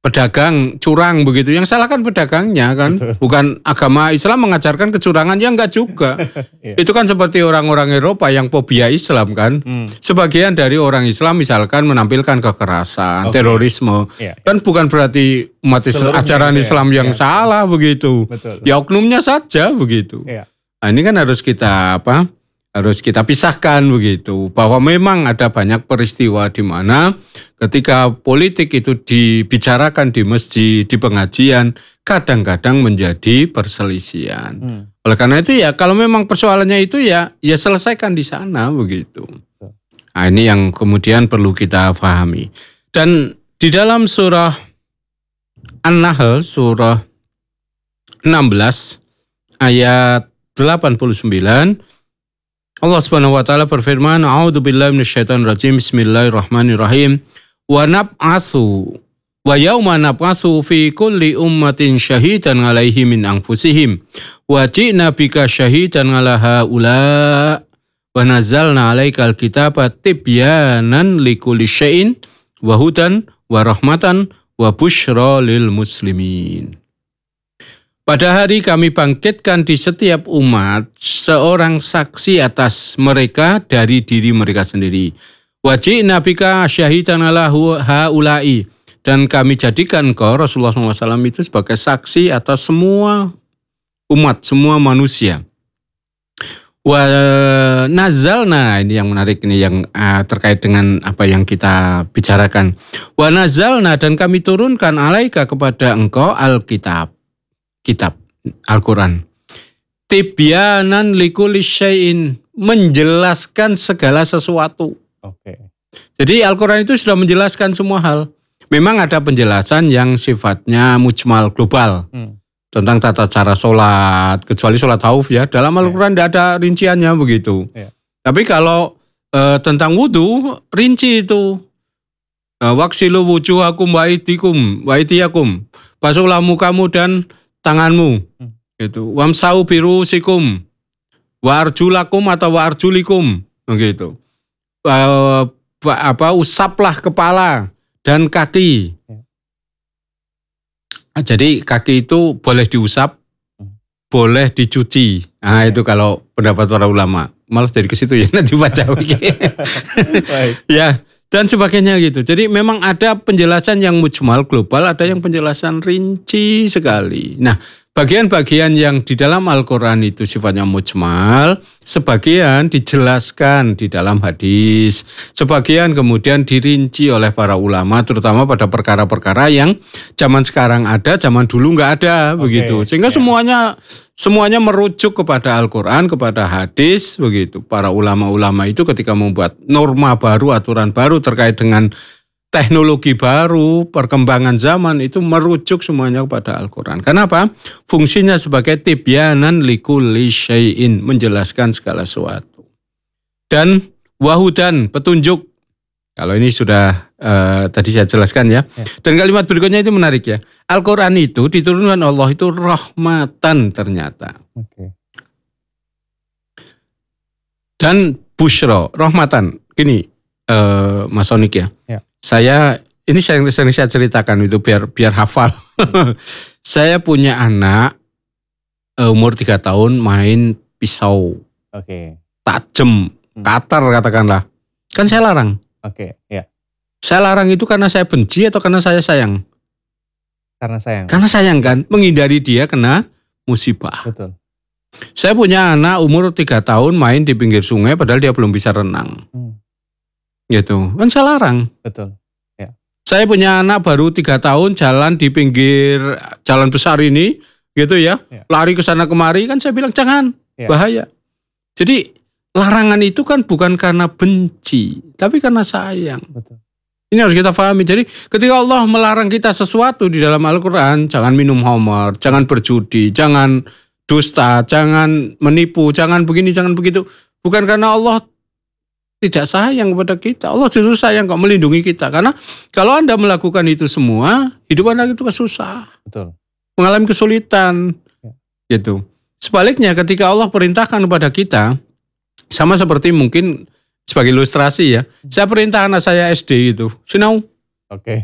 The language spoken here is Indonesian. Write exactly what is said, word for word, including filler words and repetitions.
pedagang curang begitu. Yang salah kan pedagangnya kan. Betul. Bukan agama Islam mengajarkan kecurangan, ya enggak juga. Iya. Itu kan seperti orang-orang Eropa yang fobia Islam kan. Hmm. Sebagian dari orang Islam misalkan menampilkan kekerasan, okay. terorisme. Iya, iya. Kan bukan berarti umat Islam, ajaran ya. Islam yang iya. salah begitu. Betul. Ya oknumnya saja begitu. Iya. Nah ini kan harus kita apa? Harus kita pisahkan begitu, bahwa memang ada banyak peristiwa di mana ketika politik itu dibicarakan di masjid, di pengajian, kadang-kadang menjadi perselisihan. Hmm. Oleh karena itu ya kalau memang persoalannya itu ya ya selesaikan di sana begitu. Nah ini yang kemudian perlu kita pahami. Dan di dalam surah An-Nahl surah enam belas ayat delapan puluh sembilan, Allah Subhanahu wa taala berfirman, "A'udzubillahi minasyaitonir rajim. Bismillahirrahmanirrahim. Wa nab'atsu wa yauma nab'atsu fi kulli ummatin syahidan 'alaihi min anfusihim wa ji'na bika syahidan 'ala haula wa nazzalna 'alaikal kitaba tibyanan likulli syai'in wa hudan wa rahmatan wa busyra lil muslimin." Pada hari kami bangkitkan di setiap umat seorang saksi atas mereka dari diri mereka sendiri. Wajib nabika syahidan ala haulai. Dan kami jadikan kau Rasulullah shallallahu alaihi wasallam itu sebagai saksi atas semua umat, semua manusia. Wa nazalna, ini yang menarik, ini yang uh, terkait dengan apa yang kita bicarakan. Wa nazalna, dan kami turunkan alaika kepada engkau alkitab. Kitab Al-Quran. Tibyanan likulli syai'in, menjelaskan segala sesuatu. Oke. Jadi Al-Quran itu sudah menjelaskan semua hal. Memang ada penjelasan yang sifatnya mujmal, global. Hmm. Tentang tata cara sholat, kecuali sholat khauf ya. Dalam Al-Quran tidak ada rinciannya begitu. Ya. Tapi kalau e, tentang wudhu, rinci itu. E, Waksilu wujuhakum wa aidikum wa aidiyakum. Basuhlah mukamu dan tanganmu, hmm. gitu. Wamsau biru sikum, warjulakum atau warjulikum, begitu. Uh, apa usaplah kepala dan kaki. Hmm. Jadi kaki itu boleh diusap, hmm. boleh dicuci. Nah hmm. itu kalau pendapat para ulama. Malah dari ke situ ya nanti baca. Ya. Dan sebagainya gitu. Jadi memang ada penjelasan yang mujmal global, ada yang penjelasan rinci sekali. Nah, bagian-bagian yang di dalam Al-Quran itu sifatnya mujmal, sebagian dijelaskan di dalam hadis, sebagian kemudian dirinci oleh para ulama, terutama pada perkara-perkara yang zaman sekarang ada, zaman dulu nggak ada, okay, begitu. Sehingga yeah. semuanya semuanya merujuk kepada Al-Quran, kepada hadis, begitu. Para ulama-ulama itu ketika membuat norma baru, aturan baru terkait dengan teknologi baru, perkembangan zaman itu merujuk semuanya kepada Al-Quran. Kenapa? Fungsinya sebagai tibyanan likulli syai'in, menjelaskan segala sesuatu. Dan wahudan, petunjuk. Kalau ini sudah uh, tadi saya jelaskan ya. ya. Dan kalimat berikutnya itu menarik ya. Al-Quran itu diturunkan Allah itu rahmatan ternyata. Oke. Dan busyra, rahmatan. Gini uh, Mas Onik ya. ya. Saya, ini sering, sering saya ceritakan itu biar biar hafal. Saya punya anak umur tiga tahun main pisau. Oke. Tajem, kater katakanlah. Kan saya larang. Oke, ya. Saya larang itu karena saya benci atau karena saya sayang? Karena sayang. Karena sayang kan, menghindari dia kena musibah. Betul. Saya punya anak umur tiga tahun main di pinggir sungai padahal dia belum bisa renang. Hmm. Gitu, kan saya larang. Betul. Ya. Saya punya anak baru tiga tahun jalan di pinggir jalan besar ini, gitu ya, ya. Lari ke sana kemari, kan saya bilang jangan, ya. Bahaya. Jadi larangan itu kan bukan karena benci, tapi karena sayang. Betul. Ini harus kita pahami. Jadi ketika Allah melarang kita sesuatu di dalam Al-Quran, jangan minum khamar, jangan berjudi, jangan dusta, jangan menipu, jangan begini, jangan begitu. Bukan karena Allah tidak sayang kepada kita. Allah justru sayang kok, melindungi kita. Karena kalau Anda melakukan itu semua, hidup Anda itu susah. Betul. Mengalami kesulitan. Ya. Gitu. Sebaliknya ketika Allah perintahkan kepada kita, sama seperti mungkin sebagai ilustrasi ya, saya perintah anak saya S D itu, sinau. Oke.